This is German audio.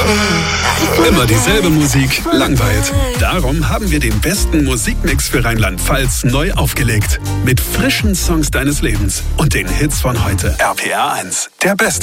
Immer dieselbe Musik langweilt. Darum haben wir den besten Musikmix für Rheinland-Pfalz neu aufgelegt. Mit frischen Songs deines Lebens und den Hits von heute. RPR 1, der beste